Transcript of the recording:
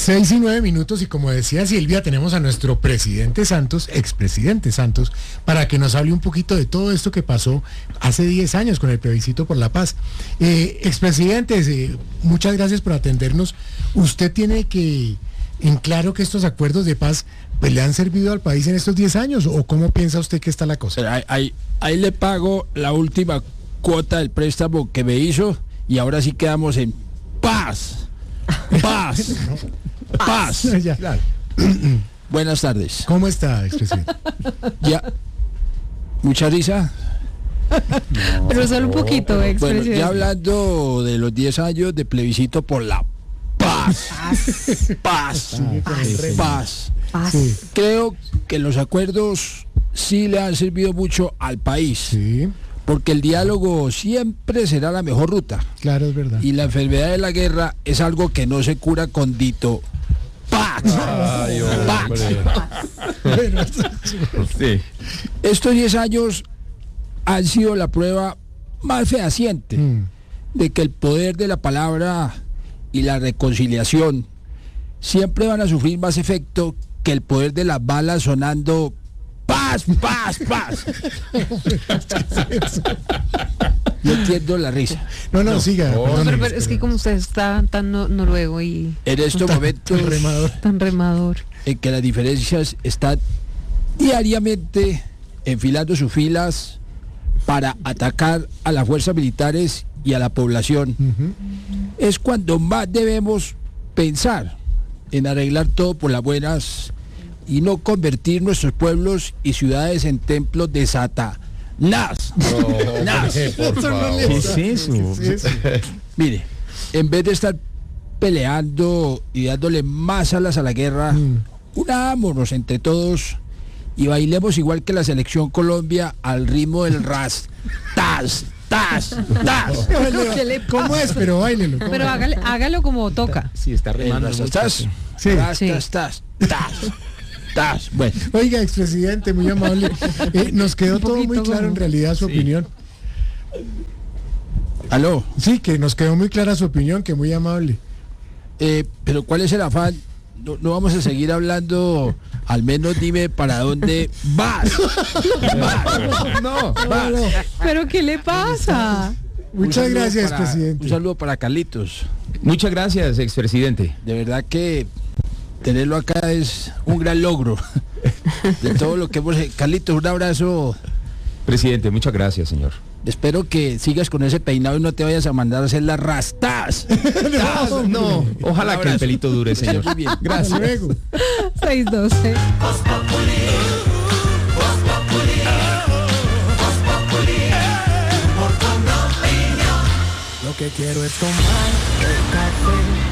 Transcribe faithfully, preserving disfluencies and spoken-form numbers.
Seis y nueve minutos, y como decía Silvia, tenemos a nuestro presidente Santos, expresidente Santos, para que nos hable un poquito de todo esto que pasó hace diez años con el plebiscito por la paz. Eh, expresidente, eh, muchas gracias por atendernos. Usted tiene que en claro que estos acuerdos de paz pues le han servido al país en estos diez años, ¿o cómo piensa usted que está la cosa? Ahí, ahí, ahí le pago la última cuota del préstamo que me hizo y ahora sí quedamos en paz. Paz. Paz. Ya. Claro. Buenas tardes. ¿Cómo está, expresidente? Ya. ¿Mucha risa? No. Pero solo un poquito, expresidente. Bueno, ya hablando de los diez años de plebiscito por la paz. Paz. Paz. Paz. Paz. Paz. Sí. Creo que los acuerdos sí le han servido mucho al país. Sí. Porque el diálogo siempre será la mejor ruta. Claro, es verdad. Y la enfermedad de la guerra es algo que no se cura con dito paz. Ay, Paz. Bueno, sí. Estos diez años han sido la prueba más fehaciente mm. de que el poder de la palabra y la reconciliación siempre van a sufrir más efecto que el poder de las balas sonando paz, paz, paz. No entiendo la risa. No, no, no siga. Oh, perdóneme, Pero, pero es que como usted está tan no- noruego y En estos Tan- momentos tan remador. tan remador. en que las diferencias están diariamente enfilando sus filas para atacar a las fuerzas militares y a la población, Ujú. es cuando más debemos pensar en arreglar todo por las buenas y no convertir nuestros pueblos y ciudades en templos de Satanás. No, Nas. por favor. ¿Qué es eso? ¿Qué es eso? Mire, en vez de estar peleando y dándole más alas a la guerra, Mm. unámonos entre todos y bailemos igual que la selección Colombia al ritmo del ras. Tas, tas, tas. ¿Qué le ¿Cómo es? Pero bailelo. ¿cómo Pero es? hágale, hágalo como toca. Sí, está El remando. ras, muy tas, fuerte. Sí. tas, Sí. tas, tas, tas, tas. Bueno, Oiga, expresidente, muy amable. Eh, nos quedó Un todo muy poquito claro en como- realidad su Sí. opinión. aló, Sí, que nos quedó muy clara su opinión, que muy amable. eh, pero ¿cuál es el afán? No, no vamos a seguir hablando, al menos dime para dónde vas. Vas. No, Vas. no. ¿Pero qué le pasa? Un Muchas saludo gracias, para- presidente. Un saludo para Carlitos. Muchas gracias, expresidente. De verdad que tenerlo acá es un gran logro. De todo lo que hemos... Carlitos, un abrazo. Presidente, muchas gracias, señor. Espero que sigas con ese peinado y no te vayas a mandar a hacer las rastas. No, no. Ojalá Un que el abrazo. pelito dure, señor. Muy bien. Hasta Gracias. luego. seis doce. Lo que quiero es tomar el café